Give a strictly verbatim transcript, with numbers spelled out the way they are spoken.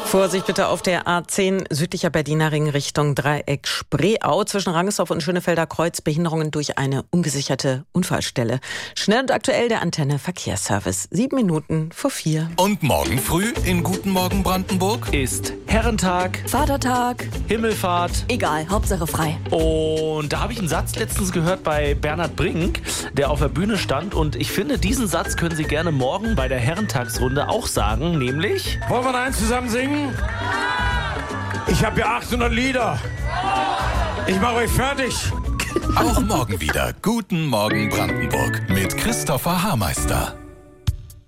Vorsicht bitte auf der A zehn südlicher Berliner Ring Richtung Dreieck Spreeau. Zwischen Rangesdorf und Schönefelder Kreuz Behinderungen durch eine ungesicherte Unfallstelle. Schnell und aktuell der Antenne Verkehrsservice. Sieben Minuten vor vier. Und morgen früh in Guten Morgen Brandenburg ist Herrentag, Vatertag, Himmelfahrt. Egal, Hauptsache frei. Und da habe ich einen Satz letztens gehört bei Bernhard Brink, der auf der Bühne stand. Und ich finde, diesen Satz können Sie gerne morgen bei der Herrentagsrunde auch sagen, nämlich... Wollen wir da eins zusammen singen? Ich habe ja achthundert Lieder. Ich mache euch fertig. Auch morgen wieder Guten Morgen Brandenburg mit Christopher Hameister.